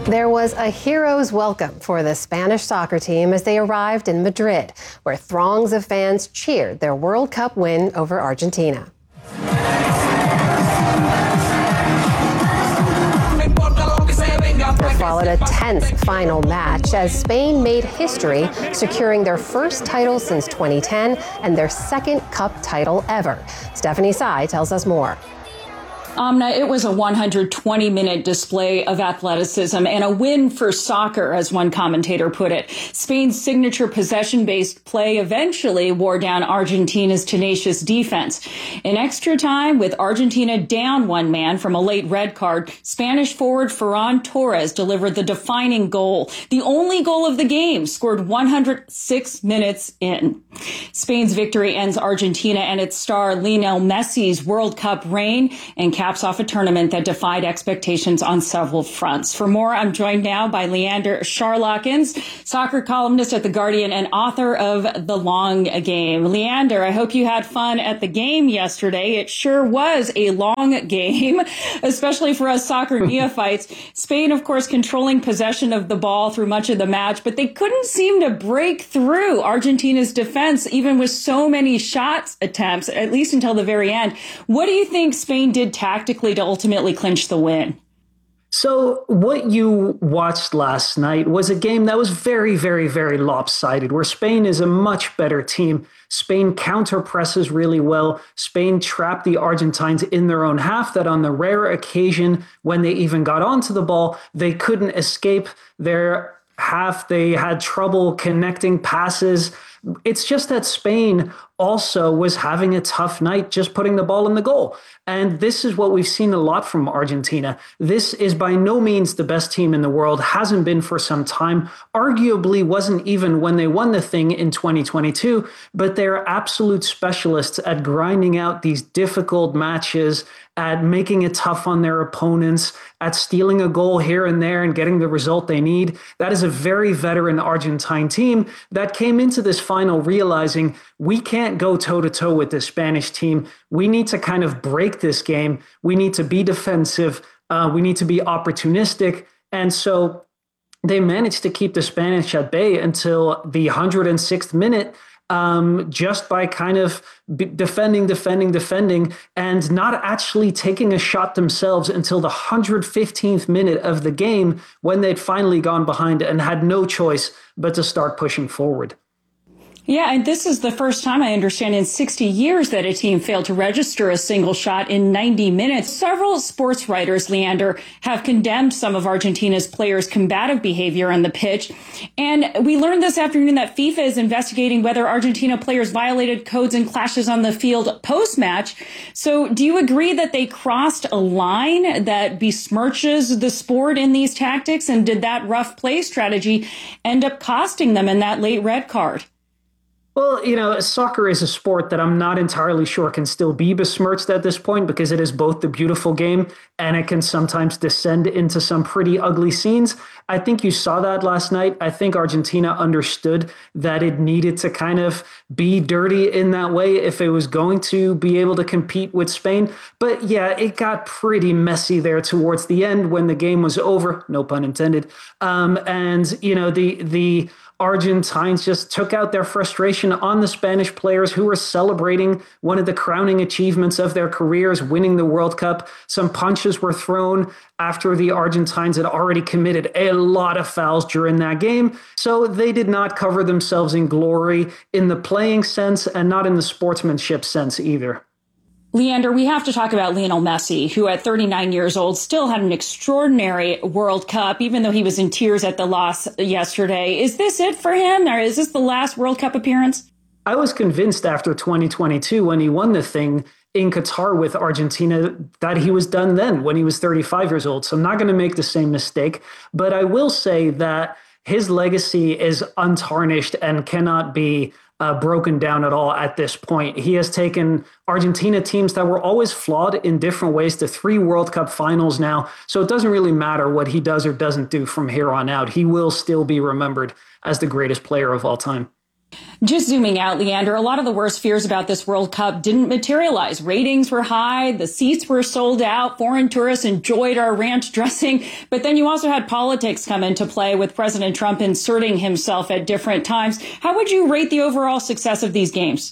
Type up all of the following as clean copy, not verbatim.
There was a hero's welcome for the Spanish soccer team as they arrived in Madrid, where throngs of fans cheered their World Cup win over Argentina. There followed a tense final match as Spain made history, securing their first title since 2010 and their second cup title ever. Stephanie Tsai tells us more. Amna, it was a 120-minute display of athleticism and a win for soccer, as one commentator put it. Spain's signature possession-based play eventually wore down Argentina's tenacious defense. In extra time, with Argentina down one man from a late red card, Spanish forward Ferran Torres delivered the defining goal, the only goal of the game, scored 106 minutes in. Spain's victory ends Argentina and its star Lionel Messi's World Cup reign and caps off a tournament that defied expectations on several fronts. For more, I'm joined now by Leander Charlakens, soccer columnist at The Guardian and author of The Long Game. Leander, I hope you had fun at the game yesterday. It sure was a long game, especially for us soccer neophytes. Spain, of course, controlling possession of the ball through much of the match, but they couldn't seem to break through Argentina's defense, even with so many shots attempts, at least until the very end. What do you think Spain did tactically to ultimately clinch the win? So what you watched last night was a game that was very, very, very lopsided, where Spain is a much better team. Spain counter presses really well. Spain trapped the Argentines in their own half, that on the rare occasion when they even got onto the ball, they couldn't escape their half. They had trouble connecting passes. It's just that Spain also was having a tough night just putting the ball in the goal. And this is what we've seen a lot from Argentina. This is by no means the best team in the world, hasn't been for some time, arguably wasn't even when they won the thing in 2022, but they're absolute specialists at grinding out these difficult matches, at making it tough on their opponents, at stealing a goal here and there and getting the result they need. That is a very veteran Argentine team that came into this final realizing we can't go toe-to-toe with this Spanish team. We need to kind of break this game. We need to be defensive. We need to be opportunistic. And so they managed to keep the Spanish at bay until the 106th minute, just by kind of defending, and not actually taking a shot themselves until the 115th minute of the game, when they'd finally gone behind and had no choice but to start pushing forward. Yeah, and this is the first time, I understand, in 60 years that a team failed to register a single shot in 90 minutes. Several sports writers, Leander, have condemned some of Argentina's players' combative behavior on the pitch. And we learned this afternoon that FIFA is investigating whether Argentina players violated codes and clashes on the field post-match. So do you agree that they crossed a line that besmirches the sport in these tactics? And did that rough play strategy end up costing them in that late red card? Well, you know, soccer is a sport that I'm not entirely sure can still be besmirched at this point, because it is both the beautiful game and it can sometimes descend into some pretty ugly scenes. I think you saw that last night. I think Argentina understood that it needed to kind of be dirty in that way if it was going to be able to compete with Spain. But yeah, it got pretty messy there towards the end when the game was over, no pun intended. And, you know, the Argentines just took out their frustration on the Spanish players who were celebrating one of the crowning achievements of their careers, winning the World Cup. Some punches were thrown after the Argentines had already committed a lot of fouls during that game. So they did not cover themselves in glory in the playing sense and not in the sportsmanship sense either. Leander, we have to talk about Lionel Messi, who at 39 years old still had an extraordinary World Cup, even though he was in tears at the loss yesterday. Is this it for him, or is this the last World Cup appearance? I was convinced after 2022, when he won the thing in Qatar with Argentina, that he was done then when he was 35 years old. So I'm not going to make the same mistake. But I will say that his legacy is untarnished and cannot be broken down at all at this point. He has taken Argentina teams that were always flawed in different ways to 3 World Cup finals now. So it doesn't really matter what he does or doesn't do from here on out. He will still be remembered as the greatest player of all time. Just zooming out, Leander, a lot of the worst fears about this World Cup didn't materialize. Ratings were high, the seats were sold out, foreign tourists enjoyed our ranch dressing. But then you also had politics come into play with President Trump inserting himself at different times. How would you rate the overall success of these games?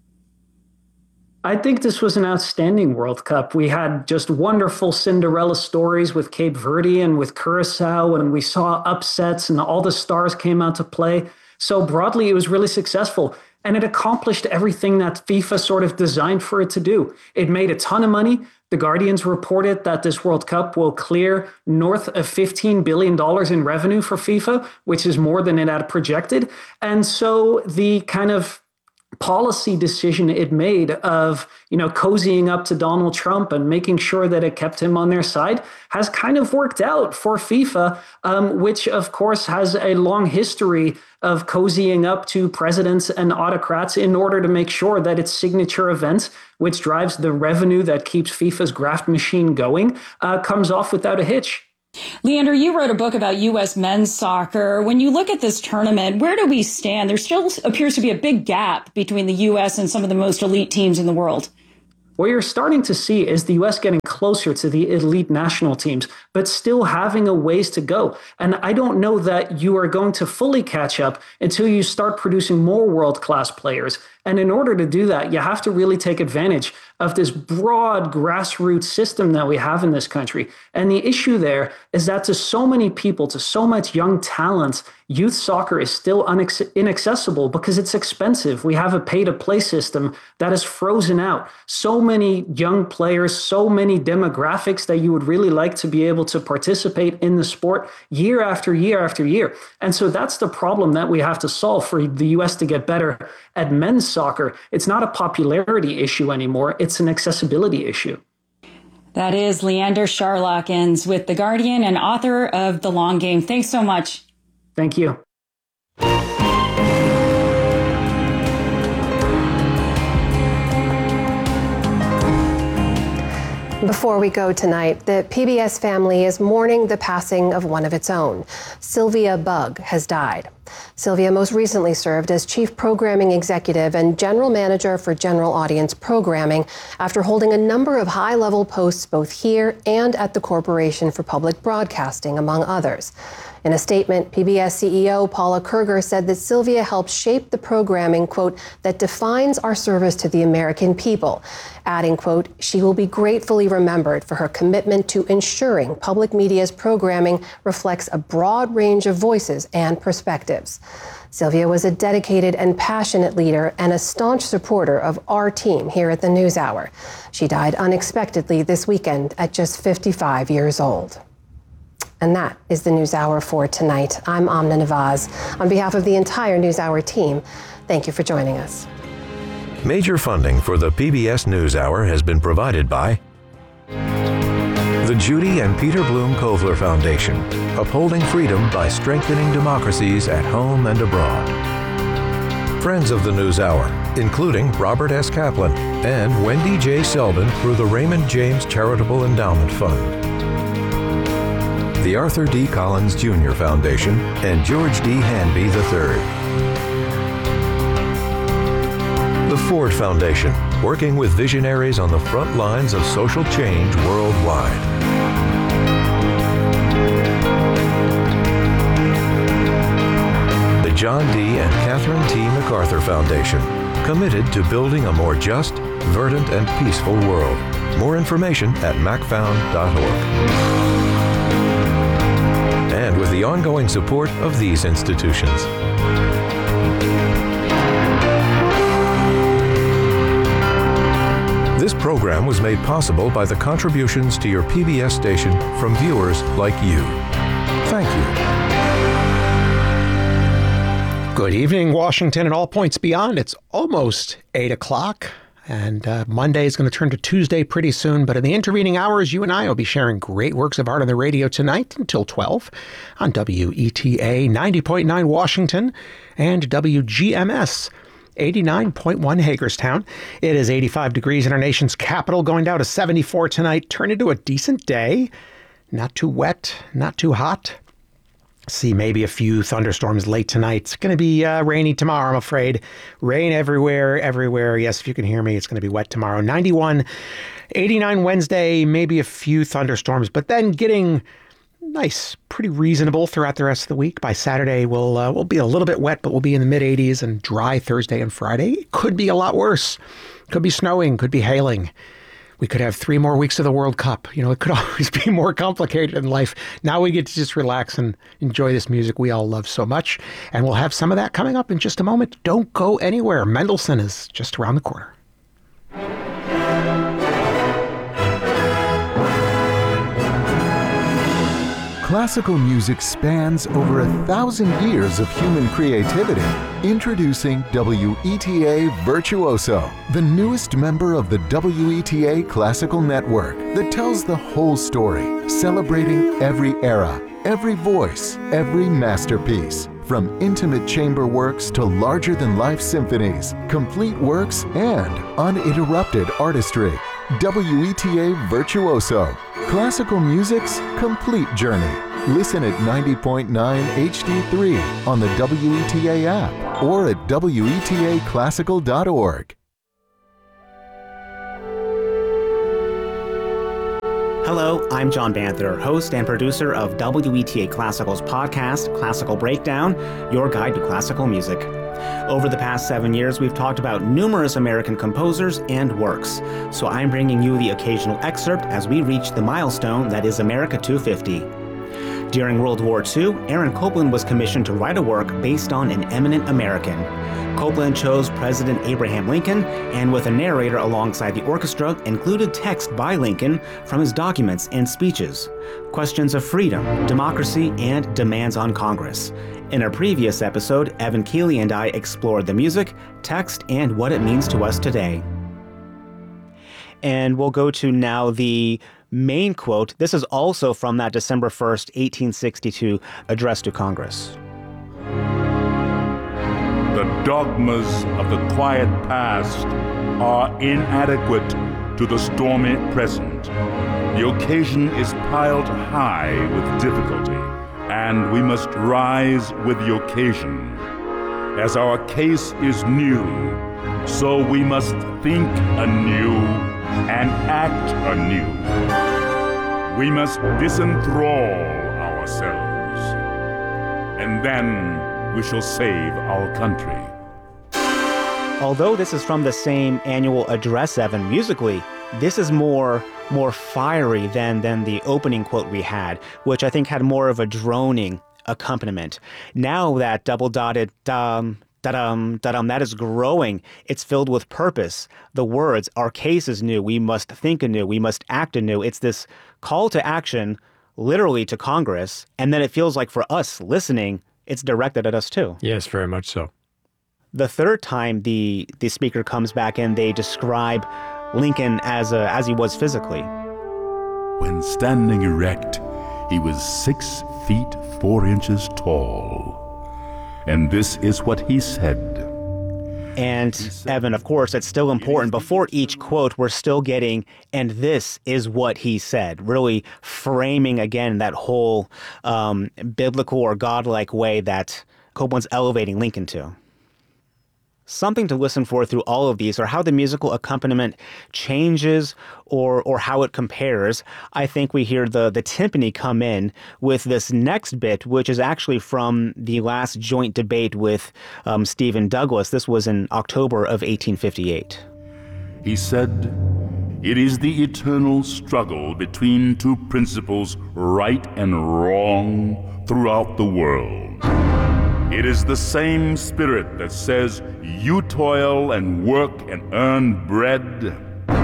I think this was an outstanding World Cup. We had just wonderful Cinderella stories with Cape Verde and with Curacao, and we saw upsets and all the stars came out to play. So broadly, it was really successful. And it accomplished everything that FIFA sort of designed for it to do. It made a ton of money. The Guardians reported that this World Cup will clear north of $15 billion in revenue for FIFA, which is more than it had projected. And so the kind of policy decision it made of, cozying up to Donald Trump and making sure that it kept him on their side has kind of worked out for FIFA, which of course has a long history of cozying up to presidents and autocrats in order to make sure that its signature events, which drives the revenue that keeps FIFA's graft machine going, comes off without a hitch. Leander, you wrote a book about U.S. men's soccer. When you look at this tournament, where do we stand? There still appears to be a big gap between the U.S. and some of the most elite teams in the world. What you're starting to see is the U.S. getting closer to the elite national teams, but still having a ways to go. And I don't know that you are going to fully catch up until you start producing more world-class players. And in order to do that, you have to really take advantage of this broad grassroots system that we have in this country. And the issue there is that to so many people, to so much young talent, youth soccer is still inaccessible because it's expensive. We have a pay-to-play system that is frozen out. So many young players, so many demographics that you would really like to be able to participate in the sport year after year after year. And so that's the problem that we have to solve for the U.S. to get better at men's soccer. It's not a popularity issue anymore. It's an accessibility issue. That is Leander Charlakens with The Guardian and author of The Long Game. Thanks so much. Thank you. Before we go tonight, the PBS family is mourning the passing of one of its own. Sylvia Bugg has died. Sylvia most recently served as Chief Programming Executive and General Manager for General Audience Programming after holding a number of high-level posts both here and at the Corporation for Public Broadcasting, among others. In a statement, PBS CEO Paula Kerger said that Sylvia helped shape the programming, quote, that defines our service to the American people, adding, quote, she will be gratefully remembered for her commitment to ensuring public media's programming reflects a broad range of voices and perspectives. Sylvia was a dedicated and passionate leader and a staunch supporter of our team here at the NewsHour. She died unexpectedly this weekend at just 55 years old. And that is the NewsHour for tonight. I'm Amna Nawaz. On behalf of the entire NewsHour team, thank you for joining us. Major funding for the PBS NewsHour has been provided by the Judy and Peter Bloom Kovler Foundation, upholding freedom by strengthening democracies at home and abroad. Friends of the NewsHour, including Robert S. Kaplan and Wendy J. Selden through the Raymond James Charitable Endowment Fund. The Arthur D. Collins Jr. Foundation and George D. Hanby III. The Ford Foundation, working with visionaries on the front lines of social change worldwide. The John D. and Catherine T. MacArthur Foundation, committed to building a more just, verdant, and peaceful world. More information at macfound.org. And with the ongoing support of these institutions. This program was made possible by the contributions to your PBS station from viewers like you. Thank you. Good evening, Washington and all points beyond. It's almost 8 o'clock. And Monday is going to turn to Tuesday pretty soon. But in the intervening hours, you and I will be sharing great works of art on the radio tonight until 12 on WETA 90.9 Washington and WGMS 89.1 Hagerstown. It is 85 degrees in our nation's capital, going down to 74 tonight. Turn into a decent day. Not too wet, not too hot. See maybe a few thunderstorms late tonight. It's going to be rainy tomorrow, I'm afraid. Rain everywhere. Yes, if you can hear me, it's going to be wet tomorrow. 91, 89 Wednesday, maybe a few thunderstorms, but then getting nice, pretty reasonable throughout the rest of the week. By Saturday, we'll be a little bit wet, but we'll be in the mid-80s, and dry Thursday and Friday. It could be a lot worse. Could be snowing, could be hailing. We could have 3 more weeks of the World Cup. It could always be more complicated in life. Now we get to just relax and enjoy this music we all love so much. And we'll have some of that coming up in just a moment. Don't go anywhere. Mendelssohn is just around the corner. Classical music spans over 1,000 years of human creativity. Introducing WETA Virtuoso, the newest member of the WETA Classical Network that tells the whole story, celebrating every era, every voice, every masterpiece. From intimate chamber works to larger-than-life symphonies, complete works, and uninterrupted artistry. WETA Virtuoso, classical music's complete journey. Listen at 90.9 HD3 on the WETA app or at WETAclassical.org. Hello, I'm John Banther, host and producer of WETA Classical's podcast, Classical Breakdown, your guide to classical music. Over the past 7 years, we've talked about numerous American composers and works, so I'm bringing you the occasional excerpt as we reach the milestone that is America 250. During World War II, Aaron Copland was commissioned to write a work based on an eminent American. Copland chose President Abraham Lincoln, and with a narrator alongside the orchestra, included text by Lincoln from his documents and speeches, questions of freedom, democracy, and demands on Congress. In a previous episode, Evan Keeley and I explored the music, text, and what it means to us today. And we'll go to now the main quote. This is also from that December 1st, 1862 address to Congress. The dogmas of the quiet past are inadequate to the stormy present. The occasion is piled high with difficulty, and we must rise with the occasion. As our case is new, so we must think anew and act anew. We must disenthrall ourselves, and then we shall save our country. Although this is from the same annual address, Evan, musically, this is more fiery than the opening quote we had, which I think had more of a droning accompaniment. Now that double-dotted dum, da-dum, da-dum, that is growing. It's filled with purpose. The words, our case is new, we must think anew, we must act anew. It's this call to action, literally to Congress, and then it feels like for us listening, it's directed at us too. Yes, very much so. The third time the speaker comes back and they describe Lincoln as he was physically. When standing erect, he was 6 feet 4 inches tall. And this is what he said. And Evan, of course, it's still important. Before each quote, we're still getting, and this is what he said, really framing again that whole biblical or godlike way that Copland's elevating Lincoln to. Something to listen for through all of these are how the musical accompaniment changes or how it compares. I think we hear the timpani come in with this next bit, which is actually from the last joint debate with Stephen Douglas. This was in October of 1858. He said, "It is the eternal struggle between two principles, right and wrong, throughout the world. It is the same spirit that says, you toil and work and earn bread,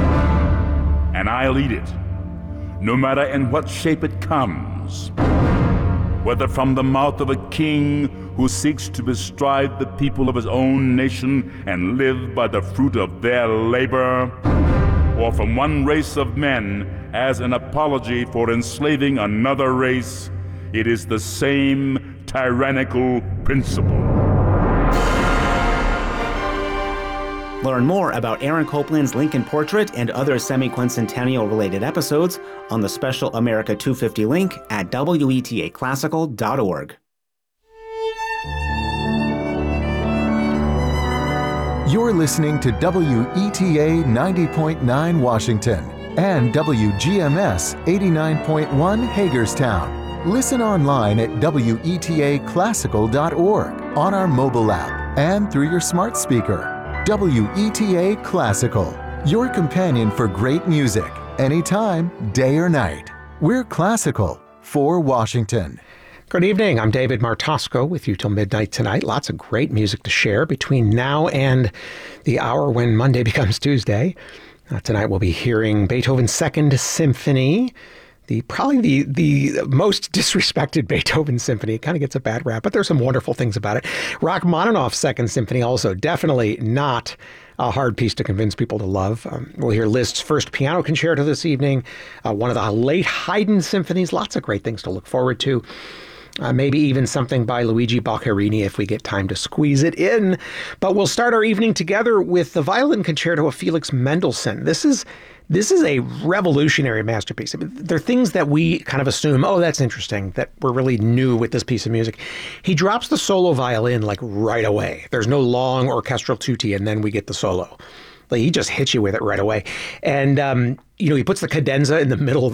and I'll eat it, no matter in what shape it comes. Whether from the mouth of a king who seeks to bestride the people of his own nation and live by the fruit of their labor, or from one race of men as an apology for enslaving another race, it is the same tyrannical principle." Learn more about Aaron Copland's Lincoln Portrait and other semi-quincentennial related episodes on the special America 250 link at WETAclassical.org. You're listening to WETA 90.9 Washington and WGMS 89.1 Hagerstown. Listen online at WETAclassical.org, on our mobile app, and through your smart speaker. WETA Classical, your companion for great music, anytime, day or night. We're classical for Washington. Good evening. I'm David Martosco with you till midnight tonight. Lots of great music to share between now and the hour when Monday becomes Tuesday. Tonight we'll be hearing Beethoven's Second Symphony, probably the most disrespected Beethoven symphony. It kind of gets a bad rap, but there's some wonderful things about it. Rachmaninoff's Second Symphony also definitely not a hard piece to convince people to love. We'll hear Liszt's first piano concerto this evening, one of the late Haydn symphonies. Lots of great things to look forward to. Maybe even something by Luigi Boccherini if we get time to squeeze it in. But we'll start our evening together with the violin concerto of Felix Mendelssohn. This is a revolutionary masterpiece. I mean, there are things that we kind of assume, oh, that's interesting, that were really new with this piece of music. He drops the solo violin like right away. There's no long orchestral tutti, and then we get the solo. Like, he just hits you with it right away. And, he puts the cadenza in the middle of